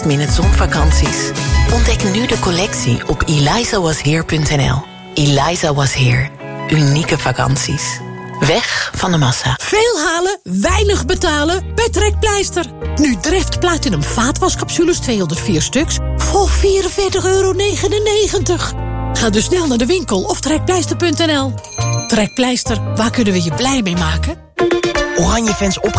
Minute zonvakanties. Ontdek nu de collectie op elizawasheer.nl. Eliza Was Here. Unieke vakanties. Weg van de massa. Veel halen, weinig betalen bij Trekpleister. Nu Dreft Platinum vaatwascapsules 204 stuks voor €44,99. Ga dus snel naar de winkel of trekpleister.nl. Trekpleister, waar kunnen we je blij mee maken? Oranje fans